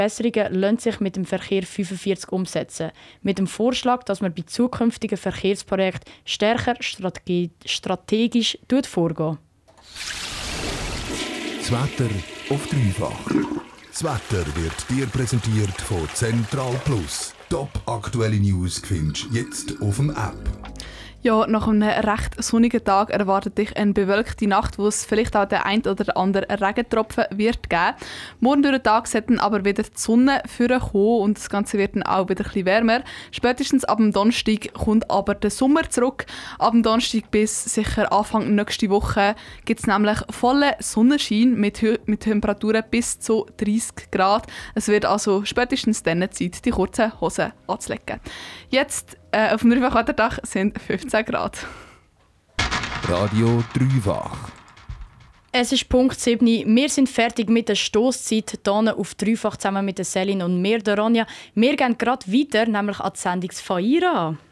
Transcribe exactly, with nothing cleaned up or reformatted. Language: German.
Verbesserungen lassen sich mit dem Verkehr fünfundvierzig umsetzen. Mit dem Vorschlag, dass man bei zukünftigen Verkehrsprojekten stärker strate- strategisch vorgeht. Das Wetter auf dreifach. Das Wetter wird dir präsentiert von Central Plus. Top aktuelle News findest du jetzt auf dem App. Ja, nach einem recht sonnigen Tag erwartet dich eine bewölkte Nacht, wo es vielleicht auch den ein oder anderen Regentropfen wird geben. Morgen durch den Tag sollten aber wieder die Sonne vorkommen und das Ganze wird dann auch wieder ein bisschen wärmer. Spätestens ab dem Donnerstag kommt aber der Sommer zurück. Ab dem Donnerstag bis sicher Anfang nächste Woche gibt es nämlich vollen Sonnenschein mit, Hö- mit Temperaturen bis zu dreißig Grad. Es wird also spätestens dann Zeit, die kurzen Hosen anzulegen. Jetzt äh, auf dem Dreifach-Wetterdach sind fünfzehn Grad. Radio Dreifach. Es ist Punkt sieben. Wir sind fertig mit der Stosszeit hier auf Dreifach zusammen mit der Celine und mir, der Ronja. Wir gehen gerade weiter, nämlich an die Sendung Faira.